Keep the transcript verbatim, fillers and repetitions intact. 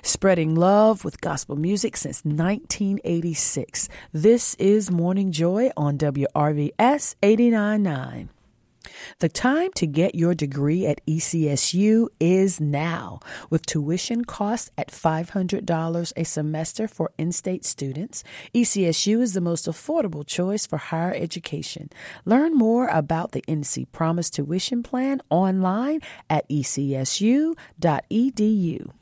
Spreading love with gospel music since nineteen eighty-six. This is Morning Joy on W R V S eighty-nine point nine. The time to get your degree at E C S U is now. With tuition costs at five hundred dollars a semester for in-state students, E C S U is the most affordable choice for higher education. Learn more about the N C Promise tuition plan online at e c s u dot e d u.